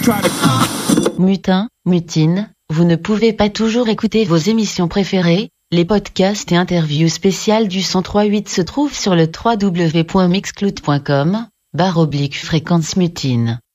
Mutin, mutine, vous ne pouvez pas toujours écouter vos émissions préférées. Les podcasts et interviews spéciales du 103.8 se trouvent sur le www.mixcloud.com/fréquence mutine.